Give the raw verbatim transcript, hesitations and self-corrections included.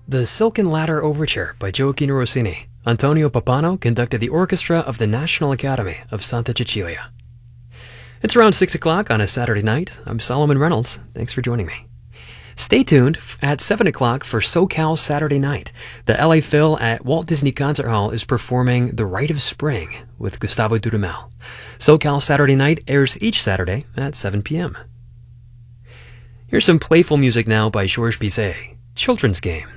The Silken Ladder Overture by Gioacchino Rossini. Antonio Pappano conducted the orchestra of the National Academy of Santa Cecilia. It's around six o'clock on a Saturday night. I'm Solomon Reynolds. Thanks for joining me. Stay tuned at seven o'clock for SoCal Saturday Night. The L A Phil at Walt Disney Concert Hall is performing The Rite of Spring with Gustavo Dudamel. SoCal Saturday Night airs each Saturday at seven p.m. Here's some playful music now by Georges Bizet, Children's Games.